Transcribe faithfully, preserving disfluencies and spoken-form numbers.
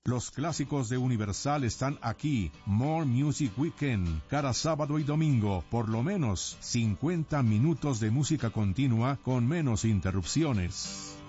Los clásicos de Universal están aquí. More Music Weekend. Cada sábado y domingo, por lo menos cincuenta minutos de música continua con menos interrupciones.